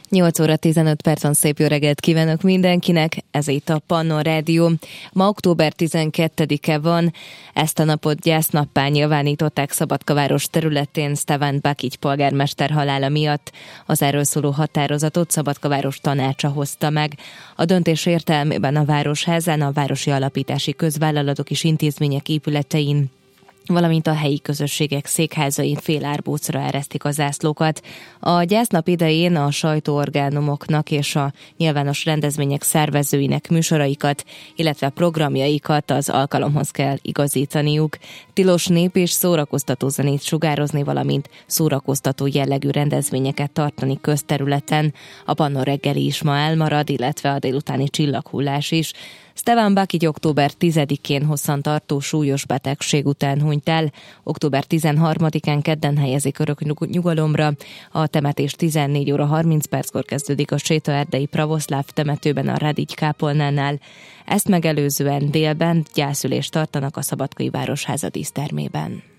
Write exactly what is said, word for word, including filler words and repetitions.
nyolc óra tizenöt percen szép jó reggelt kívánok mindenkinek, ez itt a Pannon Rádió. Ma október tizenkettedike van, ezt a napot gyásznappá nyilvánították Szabadkaváros területén Stevan Bakics polgármester halála miatt. Az erről szóló határozatot Szabadkaváros tanácsa hozta meg. A döntés értelmében a Városházán, a városi alapítási közvállalatok és intézmények épületein, valamint a helyi közösségek székházain fél árbócra eresztik a zászlókat. A gyásznap idején a sajtóorgánumoknak és a nyilvános rendezvények szervezőinek műsoraikat, illetve programjaikat az alkalomhoz kell igazítaniuk. Tilos nép és szórakoztató zenét sugározni, valamint szórakoztató jellegű rendezvényeket tartani közterületen. A Pannon reggeli is ma elmarad, illetve a délutáni csillaghullás is. Stevan Bakics október tizedikén hosszantartó súlyos betegség után hunyt el. október tizenharmadikán kedden helyezik örök nyugalomra. A temetés tizennégy óra harminc perckor kezdődik a Sétaerdei Pravoszláv temetőben a Radics kápolnánál. Ezt megelőzően délben gyászülést tartanak a Szabadkai Városháza dísztermében.